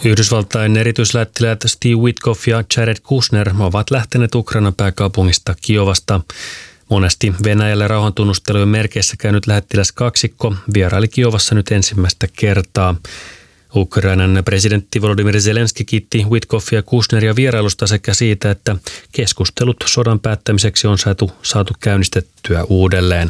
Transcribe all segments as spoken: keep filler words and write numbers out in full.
Yhdysvaltain erityislähettiläät Steve Witkoff ja Jared Kushner ovat lähteneet Ukrainan pääkaupungista Kiovasta. Monesti Venäjälle rauhantunnustelujen merkeissä käynyt lähettiläs kaksikko vieraili Kiovassa nyt ensimmäistä kertaa. Ukrainan presidentti Volodymyr Zelenski kiitti Witkoffia ja Kushneria vierailusta sekä siitä, että keskustelut sodan päättämiseksi on saatu, saatu käynnistettyä uudelleen.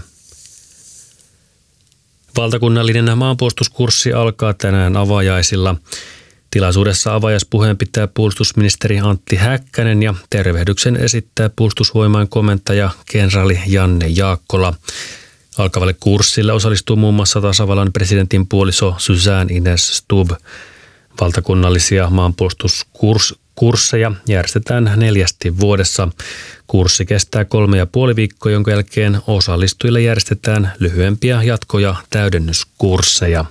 Valtakunnallinen maanpuolustuskurssi alkaa tänään avajaisilla. Tilaisuudessa avajaispuheen pitää puolustusministeri Antti Häkkänen ja tervehdyksen esittää puolustusvoimain komentaja kenraali Janne Jaakkola. Alkavalle kurssille osallistuu muun muassa tasavallan presidentin puoliso Suzanne Ines Stubb. Valtakunnallisia maanpuolustuskursseja järjestetään neljästi vuodessa. Kurssi kestää kolme ja puoli viikkoa, jonka jälkeen osallistujille järjestetään lyhyempiä jatko- ja täydennyskursseja.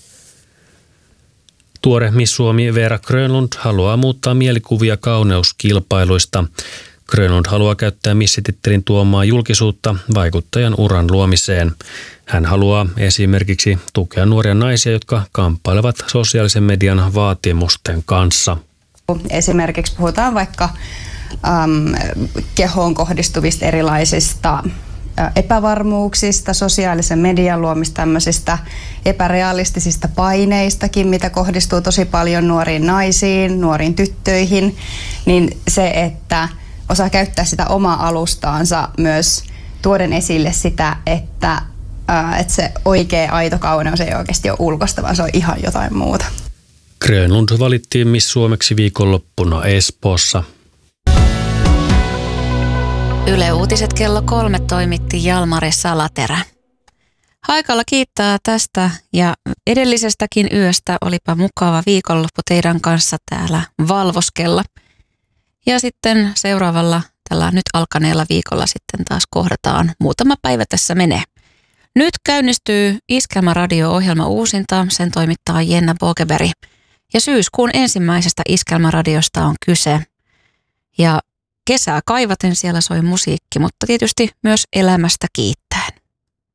Tuore Miss Suomi Veera Grönlund haluaa muuttaa mielikuvia kauneuskilpailuista. Grönlund haluaa käyttää missitittelin tuomaa julkisuutta vaikuttajan uran luomiseen. Hän haluaa esimerkiksi tukea nuoria naisia, jotka kamppailevat sosiaalisen median vaatimusten kanssa. Esimerkiksi puhutaan vaikka äm, kehoon kohdistuvista erilaisista epävarmuuksista, sosiaalisen median luomista tämmöisistä epärealistisista paineistakin, mitä kohdistuu tosi paljon nuoriin naisiin, nuoriin tyttöihin, niin se, että osaa käyttää sitä omaa alustaansa myös tuoden esille sitä, että, ää, että se oikea aito kauneus ei oikeasti ole ulkoista, vaan se on ihan jotain muuta. Grönlund valittiin Miss Suomeksi viikonloppuna Espoossa. Yle Uutiset kello kolme toimitti Jalmari Salaterä. Haikalla kiittää tästä ja edellisestäkin yöstä. Olipa mukava viikonloppu teidän kanssa täällä valvoskella. Ja sitten seuraavalla tällä nyt alkaneella viikolla sitten taas kohdataan. Muutama päivä tässä menee. Nyt käynnistyy Iskelmä Radio-ohjelma uusinta. Sen toimittaa Jenna Bogeberg. Ja syyskuun ensimmäisestä Iskelmä Radiosta on kyse. Ja kesää kaivaten siellä soi musiikki, mutta tietysti myös elämästä kiittäen.